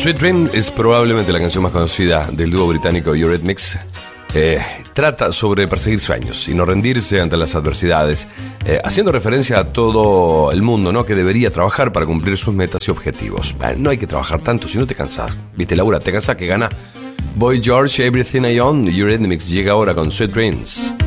Sweet Dream es probablemente la canción más conocida del dúo británico Eurythmics. Trata sobre perseguir sueños y no rendirse ante las adversidades, haciendo referencia a todo el mundo, ¿no?, que debería trabajar para cumplir sus metas y objetivos. No hay que trabajar tanto si no te cansás. ¿Viste, Laura? Te cansás que gana Boy George, Everything I Own. Eurythmics llega ahora con Sweet Dreams.